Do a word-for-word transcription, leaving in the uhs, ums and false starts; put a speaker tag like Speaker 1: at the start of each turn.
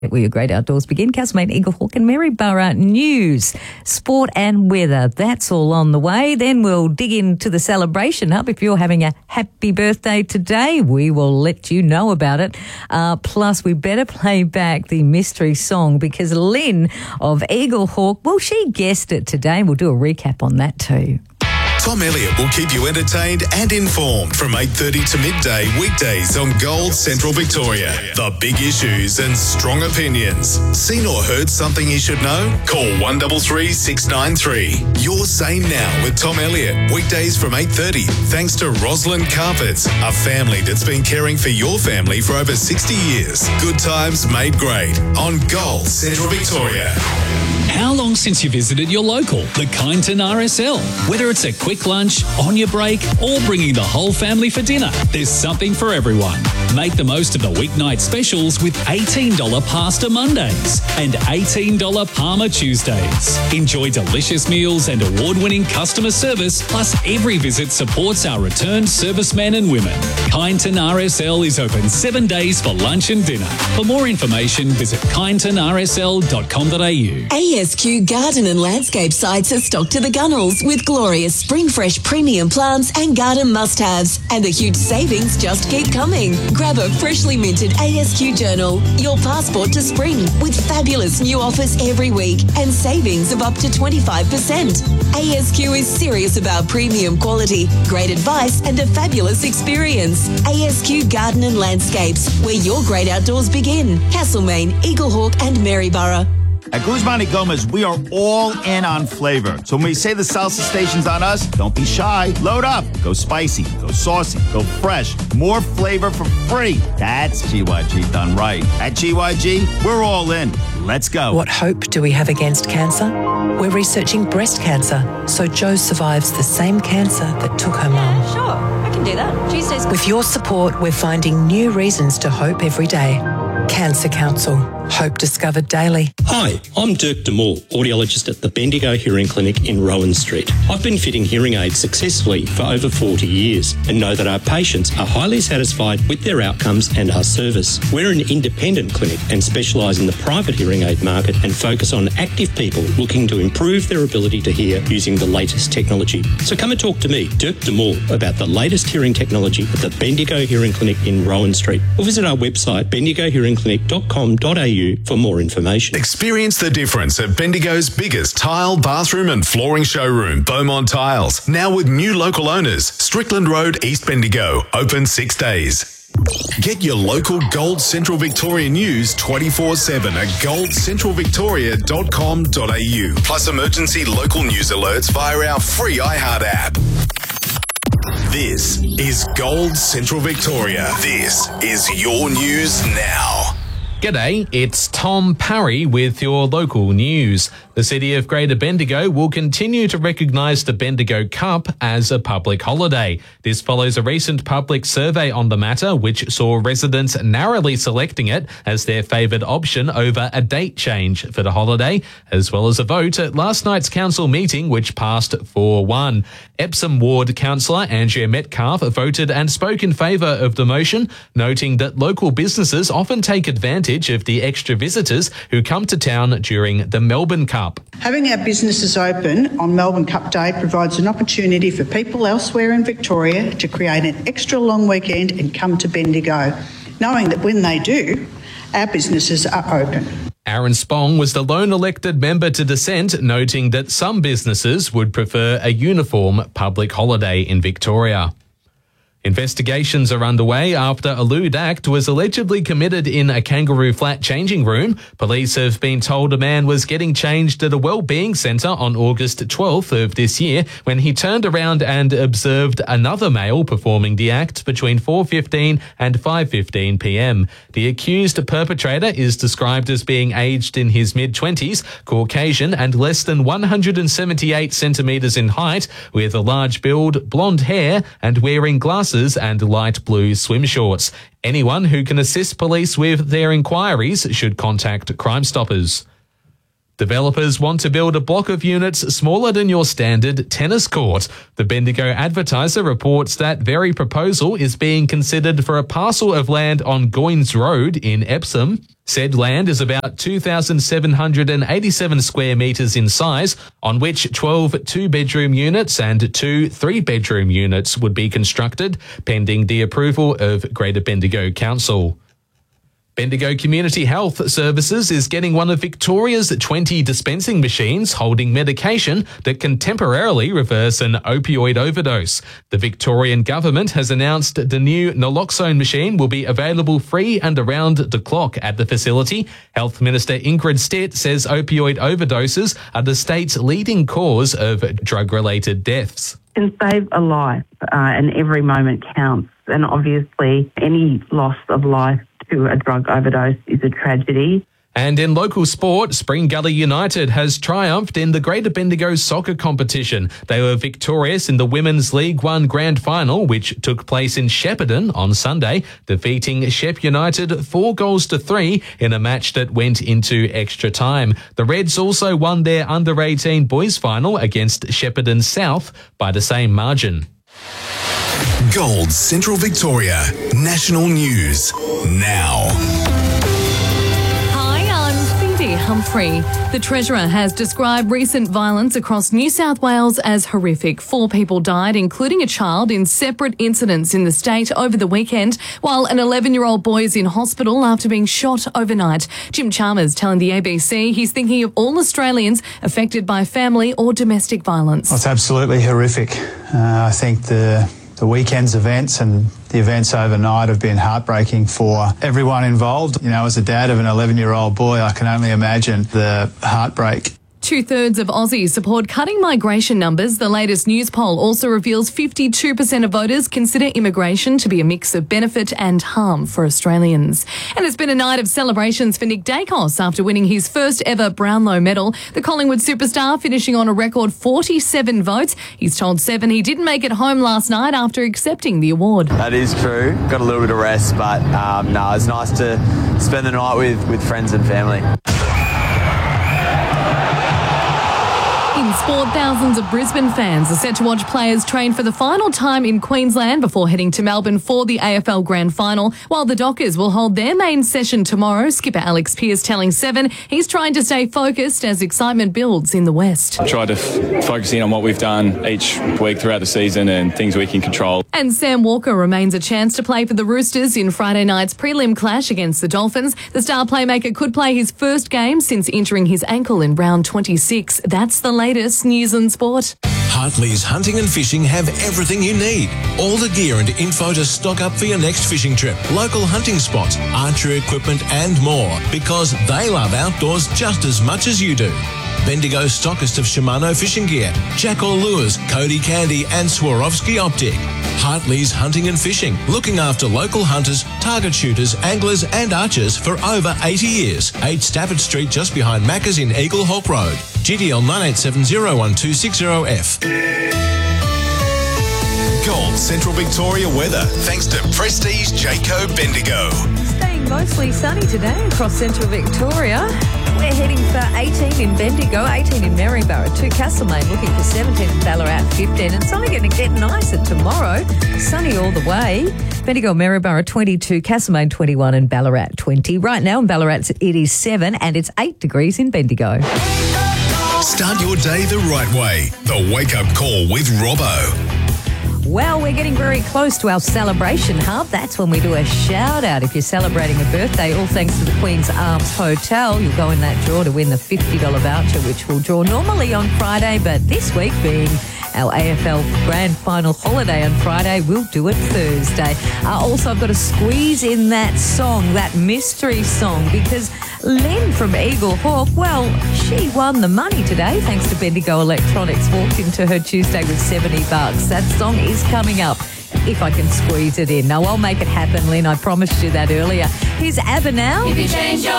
Speaker 1: Where your great outdoors begin. Castlemaine, Eaglehawk and Maryborough news, sport and weather. That's all on the way. Then we'll dig into the celebration hub. If you're having a happy birthday today, we will let you know about it. Uh, plus, we better play back the mystery song because Lynn of Eaglehawk, well, she guessed it today. We'll do a recap on that too.
Speaker 2: Tom Elliott will keep you entertained and informed from eight thirty to midday weekdays on Gold Central Victoria. The big issues and strong opinions. Seen or heard something you should know? Call one three three, six nine three. You're Sane Now with Tom Elliott. Weekdays from eight thirty. Thanks to Roslyn Carpets, a family that's been caring for your family for over sixty years. Good times made great on Gold Central Victoria.
Speaker 3: How long since you visited your local, the Kyneton R S L? Whether it's a quick lunch, on your break, or bringing the whole family for dinner, there's something for everyone. Make the most of the weeknight specials with eighteen dollars Pasta Mondays and eighteen dollars Parma Tuesdays. Enjoy delicious meals and award-winning customer service, plus every visit supports our returned servicemen and women. Kyneton R S L is open seven days for lunch and dinner. For more information, visit kyneton r s l dot com dot a u.
Speaker 4: A S Q Garden and Landscape sites are stocked to the gunnels with glorious spring fresh premium plants and garden must-haves. And the huge savings just keep coming. Grab a freshly minted A S Q Journal, your passport to spring, with fabulous new offers every week and savings of up to twenty-five percent. A S Q is serious about premium quality, great advice and a fabulous experience. A S Q Garden and Landscapes, where your great outdoors begin. Castlemaine, Eaglehawk and Maryborough.
Speaker 5: At Guzman y Gomez, we are all in on flavor. So when we say the salsa station's on us, don't be shy. Load up. Go spicy. Go saucy. Go fresh. More flavor for free. That's G Y G done right. At G Y G, we're all in. Let's go.
Speaker 6: What hope do we have against cancer? We're researching breast cancer, so Jo survives the same cancer that took her mum.
Speaker 7: Sure, I can do that. Tuesdays.
Speaker 6: With your support, we're finding new reasons to hope every day. Cancer Council. Hope discovered daily.
Speaker 8: Hi, I'm Dirk DeMoore, audiologist at the Bendigo Hearing Clinic in Rowan Street. I've been fitting hearing aids successfully for over forty years and know that our patients are highly satisfied with their outcomes and our service. We're an independent clinic and specialise in the private hearing aid market and focus on active people looking to improve their ability to hear using the latest technology. So come and talk to me, Dirk DeMoore, about the latest hearing technology at the Bendigo Hearing Clinic in Rowan Street, or visit our website bendigo hearing clinic dot com dot a u for more information.
Speaker 2: Experience the difference at Bendigo's biggest tile, bathroom and flooring showroom, Beaumont Tiles. Now with new local owners, Strickland Road, East Bendigo. Open six days. Get your local Gold Central Victoria news twenty-four seven at gold central victoria dot com dot a u. Plus emergency local news alerts via our free iHeart app. This is Gold Central Victoria. This is your news now.
Speaker 9: G'day, it's Tom Parry with your local news. The City of Greater Bendigo will continue to recognise the Bendigo Cup as a public holiday. This follows a recent public survey on the matter, which saw residents narrowly selecting it as their favoured option over a date change for the holiday, as well as a vote at last night's council meeting, which passed four one. Epsom Ward Councillor Andrea Metcalf voted and spoke in favour of the motion, noting that local businesses often take advantage of the extra visitors who come to town during the Melbourne Cup.
Speaker 10: Having our businesses open on Melbourne Cup Day provides an opportunity for people elsewhere in Victoria to create an extra long weekend and come to Bendigo, knowing that when they do, our businesses are open.
Speaker 9: Aaron Spong was the lone elected member to dissent, noting that some businesses would prefer a uniform public holiday in Victoria. Investigations are underway after a lewd act was allegedly committed in a Kangaroo Flat changing room. Police have been told a man was getting changed at a wellbeing centre on August twelfth of this year when he turned around and observed another male performing the act between four fifteen and five fifteen p m. The accused perpetrator is described as being aged in his mid-twenties, Caucasian and less than one hundred seventy-eight centimetres in height, with a large build, blonde hair and wearing glasses and light blue swim shorts. Anyone who can assist police with their inquiries should contact Crime Stoppers. Developers want to build a block of units smaller than your standard tennis court. The Bendigo Advertiser reports that very proposal is being considered for a parcel of land on Goynes Road in Epsom. Said land is about two thousand seven hundred eighty-seven square metres in size, on which twelve two-bedroom units and two three-bedroom units would be constructed, pending the approval of Greater Bendigo Council. Bendigo Community Health Services is getting one of Victoria's twenty dispensing machines holding medication that can temporarily reverse an opioid overdose. The Victorian government has announced the new naloxone machine will be available free and around the clock at the facility. Health Minister Ingrid Stitt says opioid overdoses are the state's leading cause of drug-related deaths.
Speaker 11: Can save a life, uh, and every moment counts. And obviously, any loss of life to a drug overdose is a tragedy.
Speaker 9: And in local sport, Spring Gully United has triumphed in the Greater Bendigo soccer competition. They were victorious in the Women's League One Grand Final, which took place in Shepparton on Sunday, defeating Shep United four goals to three in a match that went into extra time. The Reds also won their under eighteen boys final against Shepparton South by the same margin.
Speaker 2: Gold Central Victoria National News now.
Speaker 12: Hi, I'm Phoebe Humphrey. The Treasurer has described recent violence across New South Wales as horrific. Four people died, including a child, in separate incidents in the state over the weekend, while an eleven-year-old boy is in hospital after being shot overnight. Jim Chalmers telling the A B C he's thinking of all Australians affected by family or domestic violence.
Speaker 13: Well, it's absolutely horrific. Uh, I think the The weekend's events and the events overnight have been heartbreaking for everyone involved. You know, as a dad of an eleven-year-old boy, I can only imagine the heartbreak.
Speaker 12: Two-thirds of Aussies support cutting migration numbers. The latest news poll also reveals fifty-two percent of voters consider immigration to be a mix of benefit and harm for Australians. And it's been a night of celebrations for Nick Dacos after winning his first ever Brownlow medal. The Collingwood superstar finishing on a record forty-seven votes. He's told Seven he didn't make it home last night after accepting the award.
Speaker 14: That is true. Got a little bit of rest, but um, no, it's nice to spend the night with, with friends and family.
Speaker 12: In sport, thousands of Brisbane fans are set to watch players train for the final time in Queensland before heading to Melbourne for the A F L Grand Final, while the Dockers will hold their main session tomorrow. Skipper Alex Pearce telling Seven he's trying to stay focused as excitement builds in the West.
Speaker 15: Try to f- focus in on what we've done each week throughout the season and things we can control.
Speaker 12: And Sam Walker remains a chance to play for the Roosters in Friday night's prelim clash against the Dolphins. The star playmaker could play his first game since injuring his ankle in round twenty-six. That's the latest news and sport.
Speaker 16: Hartley's Hunting and Fishing have everything you need. All the gear and info to stock up for your next fishing trip. Local hunting spots, archery equipment and more, because they love outdoors just as much as you do. Bendigo stockist of Shimano fishing gear, Jackal Lures, Cody Candy and Swarovski Optic. Hartley's Hunting and Fishing, looking after local hunters, target shooters, anglers and archers for over eighty years. eight Stafford Street just behind Macca's in Eagle Hawk Road. G D L nine eight seven zero one two six zero F.
Speaker 2: Gold Central Victoria weather, thanks to Prestige Jayco Bendigo.
Speaker 1: Staying mostly sunny today across Central Victoria. We're heading for eighteen in Bendigo, eighteen in Maryborough, two Castlemaine, looking for seventeen in Ballarat, fifteen. And it's only going to get nicer tomorrow. Sunny all the way. Bendigo, Maryborough, twenty-two, Castlemaine, twenty-one, and Ballarat, twenty. Right now in Ballarat, it is seven, and it's eight degrees in Bendigo.
Speaker 2: Start your day the right way. The Wake Up Call with Robbo.
Speaker 1: Well, we're getting very close to our celebration hub. That's when we do a shout out if you're celebrating a birthday, all thanks to the Queen's Arms Hotel. You'll go in that draw to win the fifty dollars voucher, which we'll draw normally on Friday, but this week being our A F L Grand Final holiday on Friday, we'll do it Thursday. Uh, also, I've got to squeeze in that song, that mystery song, because Lynn from Eagle Hawk, well, she won the money today thanks to Bendigo Electronics. Walked into her Tuesday with seventy bucks. That song is coming up if I can squeeze it in. No, I'll make it happen, Lynn. I promised you that earlier. Here's ABBA now.
Speaker 17: If you change your